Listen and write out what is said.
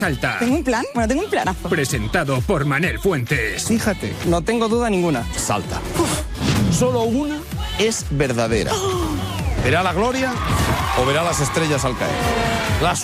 Salta. ¿Tengo un plan? Bueno, tengo un planazo. Presentado por Manel Fuentes. Fíjate, no tengo duda ninguna. Salta. Solo una es verdadera. ¿Verá la gloria o verá las estrellas al caer? Las